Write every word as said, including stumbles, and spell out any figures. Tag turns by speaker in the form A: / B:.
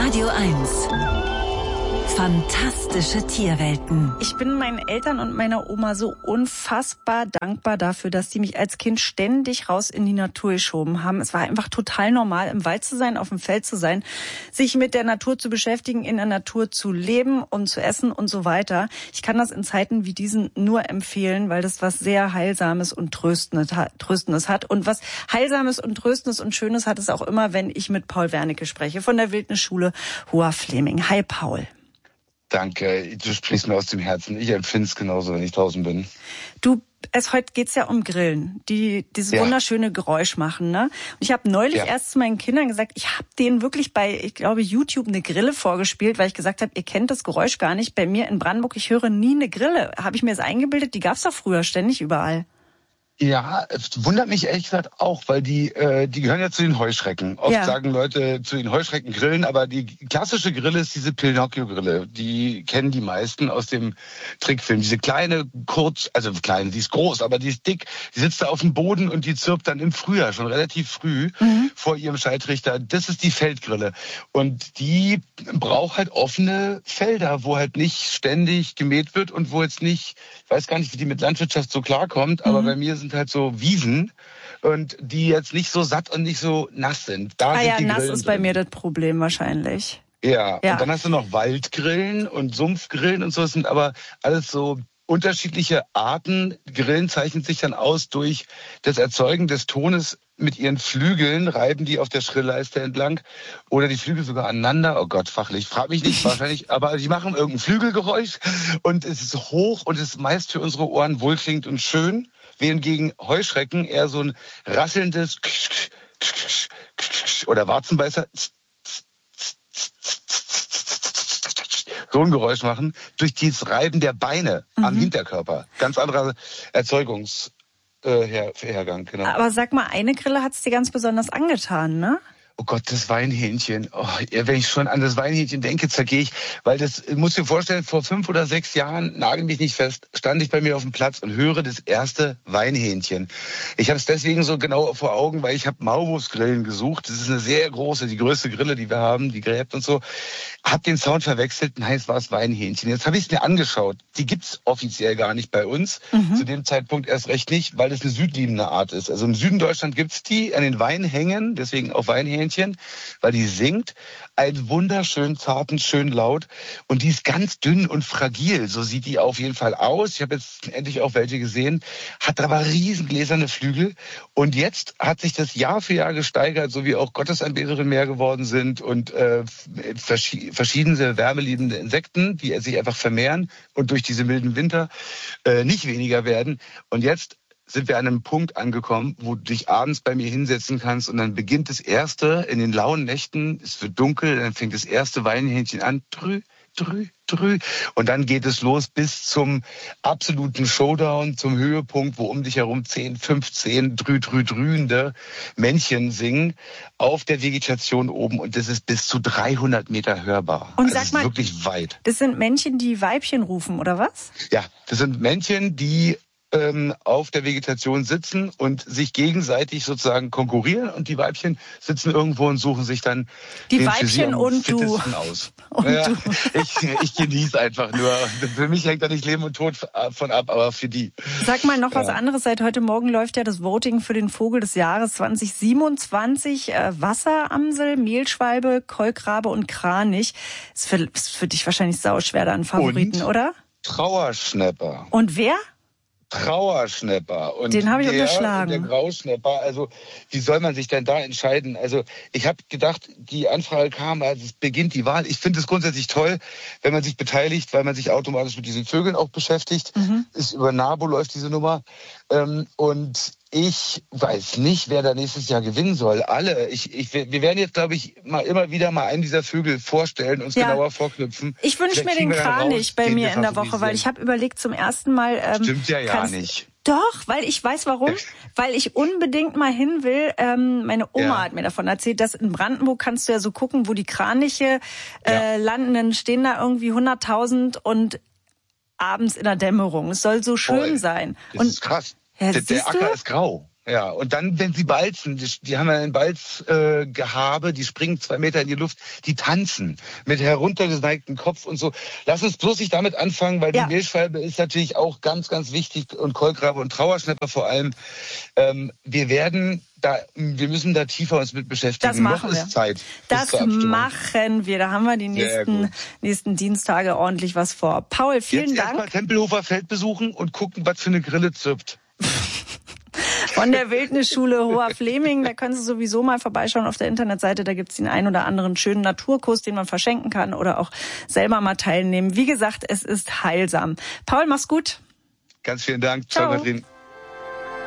A: Radio eins. Fantastische Tierwelten.
B: Ich bin meinen Eltern und meiner Oma so unfassbar dankbar dafür, dass die mich als Kind ständig raus in die Natur geschoben haben. Es war einfach total normal, im Wald zu sein, auf dem Feld zu sein, sich mit der Natur zu beschäftigen, in der Natur zu leben und zu essen und so weiter. Ich kann das in Zeiten wie diesen nur empfehlen, weil das was sehr Heilsames und Tröstendes hat. Und was Heilsames und Tröstendes und Schönes hat es auch immer, wenn ich mit Paul Wernicke spreche von der Wildnisschule Hoher-Fleming. Hi Paul.
C: Danke, du sprichst mir aus dem Herzen. Ich empfinde es genauso, wenn ich draußen bin.
B: Du, es heute geht's ja um Grillen, die dieses ja. wunderschöne Geräusch machen, ne? Und ich habe neulich ja. erst zu meinen Kindern gesagt, ich habe denen wirklich bei, ich glaube, YouTube eine Grille vorgespielt, weil ich gesagt habe, ihr kennt das Geräusch gar nicht. Bei mir in Brandenburg, ich höre nie eine Grille. Habe ich mir das eingebildet? Die gab's doch früher ständig überall.
C: Ja, es wundert mich ehrlich gesagt auch, weil die äh, die gehören ja zu den Heuschrecken. Oft ja. sagen Leute zu den Heuschrecken grillen, aber die klassische Grille ist diese Pinocchio-Grille. Die kennen die meisten aus dem Trickfilm. Diese kleine, kurz, also klein, die ist groß, aber die ist dick. Die sitzt da auf dem Boden und die zirpt dann im Frühjahr, schon relativ früh, mhm. vor ihrem Scheitrichter. Das ist die Feldgrille. Und die braucht halt offene Felder, wo halt nicht ständig gemäht wird und wo jetzt nicht, ich weiß gar nicht, wie die mit Landwirtschaft so klarkommt, aber mhm. bei mir sind halt so Wiesen und die jetzt nicht so satt und nicht so nass sind. Da
B: ah
C: sind
B: ja,
C: die
B: nass
C: Grillen
B: ist bei
C: drin.
B: mir das Problem wahrscheinlich.
C: Ja,
B: ja,
C: und dann hast du noch Waldgrillen und Sumpfgrillen und so. Das sind aber alles so unterschiedliche Arten. Grillen zeichnen sich dann aus durch das Erzeugen des Tones mit ihren Flügeln, reiben die auf der Schrilllleiste entlang oder die Flügel sogar aneinander. Oh Gott, fachlich, frag mich nicht, wahrscheinlich, aber die machen irgendein Flügelgeräusch und es ist hoch und es ist meist für unsere Ohren wohlklingend und schön, während gegen Heuschrecken eher so ein rasselndes oder Warzenbeißer so ein Geräusch machen, durch dieses Reiben der Beine mhm. am Hinterkörper. Ganz anderer Erzeugungs Äh, Her- Hergang, genau.
B: Aber sag mal, eine Grille hat's dir ganz besonders angetan, ne?
C: Oh Gott, das Weinhähnchen. Oh, wenn ich schon an das Weinhähnchen denke, zergehe ich. Weil das, musst du dir vorstellen, vor fünf oder sechs Jahren, nagel mich nicht fest, stand ich bei mir auf dem Platz und höre das erste Weinhähnchen. Ich habe es deswegen so genau vor Augen, weil ich habe Maulwurfsgrillen gesucht. Das ist eine sehr große, die größte Grille, die wir haben, die gräbt und so. Hab den Sound verwechselt, nein, es war das Weinhähnchen. Jetzt habe ich es mir angeschaut. Die gibt's offiziell gar nicht bei uns. Mhm. Zu dem Zeitpunkt erst recht nicht, weil das eine südliebende Art ist. Also im Süden Deutschland gibt's die an den Weinhängen, deswegen auch Weinhähnchen. Weil die singt einen wunderschön zarten, schön laut und die ist ganz dünn und fragil. So sieht die auf jeden Fall aus. Ich habe jetzt endlich auch welche gesehen, hat aber riesen gläserne Flügel und jetzt hat sich das Jahr für Jahr gesteigert, so wie auch Gottesanbeterinnen mehr geworden sind und äh, verschi- verschiedene wärmeliebende Insekten, die sich einfach vermehren und durch diese milden Winter äh, nicht weniger werden. Und jetzt sind wir an einem Punkt angekommen, wo du dich abends bei mir hinsetzen kannst und dann beginnt das erste, in den lauen Nächten, es wird dunkel, dann fängt das erste Weinhähnchen an, drü, drü, drü, und dann geht es los bis zum absoluten Showdown, zum Höhepunkt, wo um dich herum zehn, fünfzehn drü, drü, drühende Männchen singen auf der Vegetation oben und das ist bis zu dreihundert Meter hörbar.
B: Und
C: also
B: sag
C: das
B: mal,
C: ist wirklich weit.
B: Das sind Männchen, die Weibchen rufen, oder was?
C: Ja, das sind Männchen, die ähm, auf der Vegetation sitzen und sich gegenseitig sozusagen konkurrieren und die Weibchen sitzen irgendwo und suchen sich dann
B: die
C: den
B: Weibchen
C: für sie am
B: und
C: fittesten
B: du.
C: aus.
B: Und
C: ja,
B: du.
C: Ich, ich genieße einfach nur. Für mich hängt da nicht Leben und Tod von ab, aber für die.
B: Sag mal noch was
C: ja.
B: anderes. Seit heute Morgen läuft ja das Voting für den Vogel des Jahres zwanzig siebenundzwanzig. Äh, Wasseramsel, Mehlschwalbe, Kolkrabe und Kranich. Ist für, ist für dich wahrscheinlich sauschwer da einen Favoriten,
C: und
B: oder?
C: Trauerschnäpper.
B: Und wer?
C: Trauerschnäpper und
B: den habe ich
C: der,
B: unterschlagen.
C: Der Grauschnäpper, also wie soll man sich denn da entscheiden? Also ich habe gedacht, die Anfrage kam, also es beginnt die Wahl. Ich finde es grundsätzlich toll, wenn man sich beteiligt, weil man sich automatisch mit diesen Vögeln auch beschäftigt. Mhm. Ist über NABU läuft diese Nummer ähm, und ich weiß nicht, wer da nächstes Jahr gewinnen soll. Alle. Ich, ich, wir werden jetzt, glaube ich, mal immer wieder mal einen dieser Vögel vorstellen, uns ja. genauer vorknüpfen.
B: Ich wünsche mir den Kranich bei mir in der Woche, weil ich habe überlegt, zum ersten Mal... Ähm,
C: Stimmt ja ja nicht.
B: Doch, weil ich weiß warum. Weil ich unbedingt mal hin will. Ähm, meine Oma ja. hat mir davon erzählt, dass in Brandenburg kannst du ja so gucken, wo die Kraniche äh, ja. landen. Dann stehen da irgendwie hunderttausend und abends in der Dämmerung. Es soll so schön
C: Voll.
B: sein.
C: Das
B: und
C: ist krass.
B: Ja,
C: der, der Acker ist grau. Ja, und dann, wenn sie balzen, die, die haben ja ein Balzgehabe, äh, die springen zwei Meter in die Luft, die tanzen mit heruntergeneigtem Kopf und so. Lass uns bloß nicht damit anfangen, weil ja. die Mehlschwalbe ist natürlich auch ganz, ganz wichtig und Kolkrabe und Trauerschnäpper vor allem. Ähm, wir werden da, wir müssen da tiefer uns mit beschäftigen.
B: Das machen
C: Noch
B: wir.
C: Ist Zeit.
B: Das machen wir. Da haben wir die nächsten, nächsten Dienstage ordentlich was vor. Paul, vielen
C: Jetzt
B: Dank.
C: Erst mal Tempelhofer Feld besuchen und gucken, was für eine Grille zirpt.
B: Von der Wildnisschule Hoher Fleming, da können Sie sowieso mal vorbeischauen auf der Internetseite. Da gibt es den einen oder anderen schönen Naturkurs, den man verschenken kann oder auch selber mal teilnehmen. Wie gesagt, es ist heilsam. Paul, mach's gut.
C: Ganz vielen Dank. Ciao, Ciao Katrin.